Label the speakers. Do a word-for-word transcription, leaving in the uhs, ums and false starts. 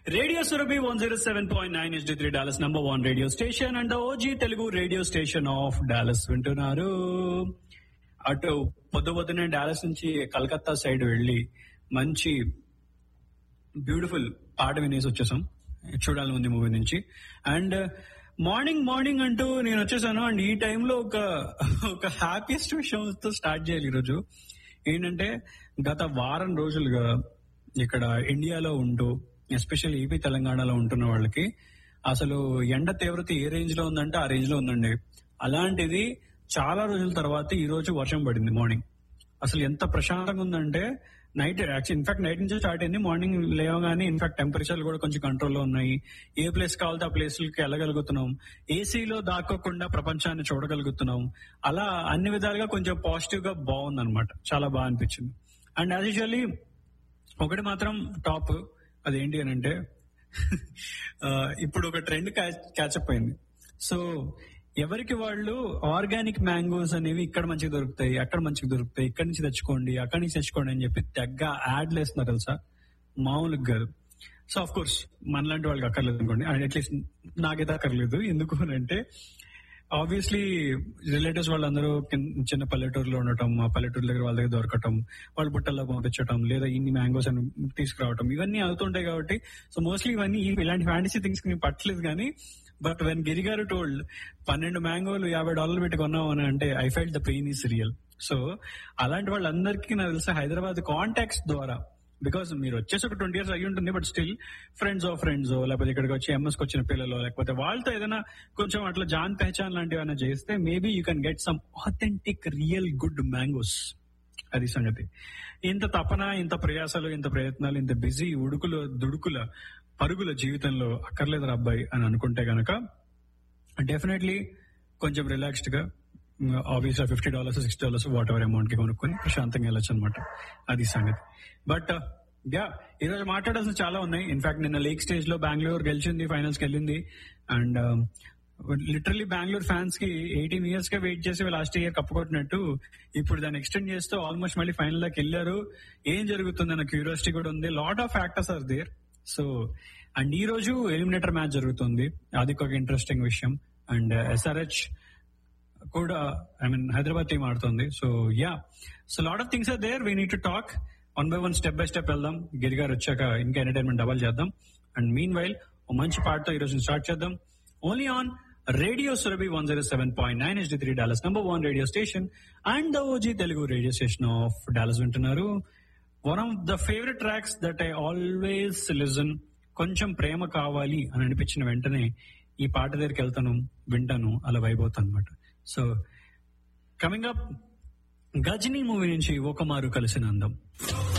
Speaker 1: Radio Surabhi one zero seven point nine H D three Dallas number one radio station and OG Telugu radio station of Dallas వింటున్నారు. అటు పొద్దు పొద్దునే Dallas నుంచి Calcutta side వెళ్ళి మంచి beautiful పాట వినేసి వచ్చేసాం చూడాలని ఉంది మూవీ నుంచి. అండ్ మార్నింగ్ మార్నింగ్ అంటూ నేను వచ్చేసాను. అండ్ ఈ టైంలో ఒక ఒక హ్యాపీయెస్ట్ విషయంతో స్టార్ట్ చేయాలి ఈరోజు. ఏంటంటే గత వారం రోజులుగా ఇక్కడ ఇండియాలో ఉంటూ ఎస్పెషల్ ఏపీ తెలంగాణలో ఉంటున్న వాళ్ళకి అసలు ఎండ తీవ్రత ఏ రేంజ్ లో ఉందంటే ఆ రేంజ్ లో ఉందండి. అలాంటిది చాలా రోజుల తర్వాత ఈ రోజు వర్షం పడింది మార్నింగ్. అసలు ఎంత ప్రశాంతంగా ఉందంటే నైట్ యాక్చువల్ ఇన్ఫాక్ట్ నైట్ నుంచి స్టార్ట్ అయింది. మార్నింగ్ లేవగానే ఇన్ఫాక్ట్ టెంపరేచర్లు కూడా కొంచెం కంట్రోల్లో ఉన్నాయి. ఏ ప్లేస్ కావాలితే ఆ ప్లేస్లకి వెళ్ళగలుగుతున్నాం. ఏసీలో దాక్కోకుండా ప్రపంచాన్ని చూడగలుగుతున్నాం. అలా అన్ని విధాలుగా కొంచెం పాజిటివ్ గా బాగుందన్నమాట. చాలా బాగా అనిపించింది. అండ్ యాజ్ యూజువల్లీ ఒకటి మాత్రం టాప్, అదేంటి అని అంటే ఇప్పుడు ఒక ట్రెండ్ క్యాచప్ అయింది. సో ఎవరికి వాళ్ళు ఆర్గానిక్ మ్యాంగోస్ అనేవి ఇక్కడ మంచిగా దొరుకుతాయి, అక్కడ మంచిగా దొరుకుతాయి, ఇక్కడి నుంచి తెచ్చుకోండి, అక్కడి నుంచి తెచ్చుకోండి అని చెప్పి తెగ్గ యాడ్లు వేస్తున్నారు తెలుసా, మామూలుగా కాదు. సో ఆఫ్ కోర్స్ మనలాంటి వాళ్ళకి అక్కర్లేదు అనుకోండి, అట్లీస్ట్ నాకైతే అక్కర్లేదు. ఎందుకు అంటే ఆబ్వియస్లీ రిలేటివ్స్ వాళ్ళందరూ చిన్న పల్లెటూరులో ఉండటం, ఆ పల్లెటూరు దగ్గర వాళ్ళ దగ్గర దొరకటం, వాళ్ళు బుట్టల్లో పంపించడం, లేదా ఇన్ని మ్యాంగోస్ అని తీసుకురావటం, ఇవన్నీ అవుతుంటాయి కాబట్టి సో మోస్ట్లీ ఇవన్నీ ఇలాంటి ఫ్యాంటసీ థింగ్స్ కి పట్టలేదు. కానీ బట్ వెన్ గిరి గారు టోల్డ్ పన్నెండు మ్యాంగోలు యాభై డాలర్లు పెట్టి కొన్నాం అని అంటే I felt the pain is real. So అలాంటి వాళ్ళందరికీ నాకు తెలిసి హైదరాబాద్ కాంటాక్ట్స్ ద్వారా, బికాస్ మీరు వచ్చేసి ఒక ట్వంటీ ఇయర్స్ అయ్యి ఉంటుంది, but still friends of friends లేకపోతే ఇక్కడికి వచ్చి ఎంఎస్కి వచ్చిన పిల్లలు లేకపోతే వాళ్ళతో ఏదైనా కొంచెం అట్లా జాన్ పెహచాన్ లాంటివి ఏమైనా చేస్తే maybe you can get some authentic real good mangoes. అది సంగతి. ఇంత తపన, ఇంత ప్రయాసాలు, ఇంత ప్రయత్నాలు, ఇంత బిజీ ఉడుకుల దుడుకుల పరుగుల జీవితంలో అక్కర్లేదురా అబ్బాయి అని అనుకుంటే గనక డెఫినెట్లీ కొంచెం రిలాక్స్డ్ గా obvious fifty dollars sixty dollars what ever amount కి కొనుక్కొని ప్రశాంతంగా వెళ్ళొచ్చు అనమాట. అది సంగతి. బట్ యా ఈ రోజు మాట్లాడాల్సిన చాలా ఉన్నాయి. ఇన్ఫాక్ట్ నిన్న లీగ్ స్టేజ్ లో బెంగళూరు గెలిచింది, ఫైనల్స్ కి వెళ్ళింది. అండ్ లిటరల్లీ బెంగళూరు ఫ్యాన్స్ కి ఎయిటీన్ ఇయర్స్ గా వెయిట్ చేసి లాస్ట్ ఇయర్ కప్పుకొట్టినట్టు ఇప్పుడు దాన్ని ఎక్స్టెండ్ చేస్తూ ఆల్మోస్ట్ మళ్ళీ ఫైనల్ దాకా వెళ్ళారు. ఏం జరుగుతుంది అన్న క్యూరియాసిటీ కూడా ఉంది. Lot of factors are there. So and ఈ రోజు ఎలిమినేటర్ మ్యాచ్ జరుగుతుంది, అది ఒక ఇంట్రెస్టింగ్ విషయం. అండ్ ఎస్ఆర్హెచ్ కూడా ఐ మీన్ హైదరాబాద్ టీం ఆడుతుంది. So yeah so lot of things are there. We need to talk one by one, step by step వెళ్దాం. గిరి గారు వచ్చాక ఇంకా ఎంటర్టైన్మెంట్ డబల్ చేద్దాం. అండ్ మీన్ వైల్ ఓ మంచి పాటతో ఈ రోజు స్టార్ట్ చేద్దాం. Only on radio Surabhi one zero seven point nine H D three Dallas number one radio station and the OG Telugu radio station of Dallas వింటున్నారు. One of the favourite tracks that I always listen. కొంచెం ప్రేమ కావాలి అని అనిపించిన వెంటనే ఈ పాట దగ్గరికి వెళ్తాను, వింటాను, అలా వైబోతాను అనమాట. So coming up Ghazni movie నుంచి ఒక మారు కలిసిన అందం.